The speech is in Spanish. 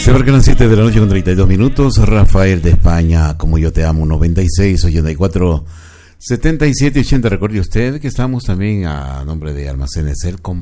Se marcan las 7 de la noche con 32 minutos. Rafael de España, como yo te amo, 96, 84, 77, 80. Recuerde usted que estamos también a nombre de Almacenes El